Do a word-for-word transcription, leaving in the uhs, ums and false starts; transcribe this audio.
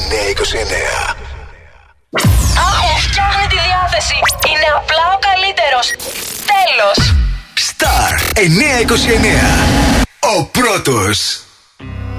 εννιά είκοσι εννιά. Άχου, φτιάχνει τη διάθεση. Είναι απλά ο καλύτερος. Τέλος. Star εννιά είκοσι εννιά. Ο πρώτος.